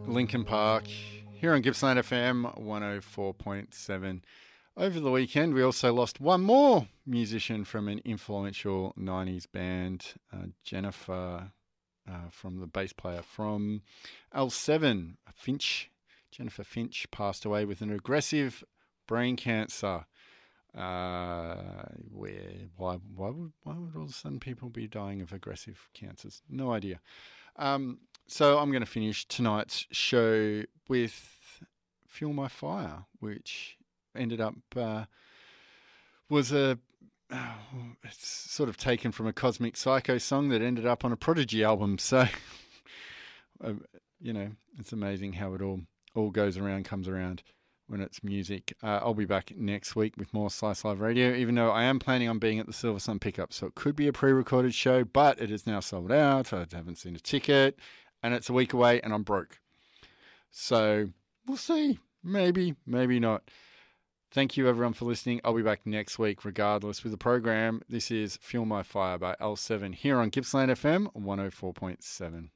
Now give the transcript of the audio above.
Linkin Park, here on Gippsland FM 104.7. Over the weekend, we also lost one more musician from an influential 90s band, Jennifer, from the bass player from L7, Finch. Jennifer Finch passed away with an aggressive brain cancer. Why would all of a sudden people be dying of aggressive cancers? No idea. So I'm going to finish tonight's show with Fuel My Fire, which ended up was it's sort of taken from a Cosmic Psycho song that ended up on a Prodigy album. So, it's amazing how it all goes around, comes around when it's music. I'll be back next week with more Slice Live Radio, even though I am planning on being at the Silver Sun Pickup. So it could be a pre-recorded show, but it is now sold out. I haven't seen a ticket. And it's a week away and I'm broke. So we'll see. Maybe, maybe not. Thank you everyone for listening. I'll be back next week regardless with the program. This is Fuel My Fire by L7 here on Gippsland FM 104.7.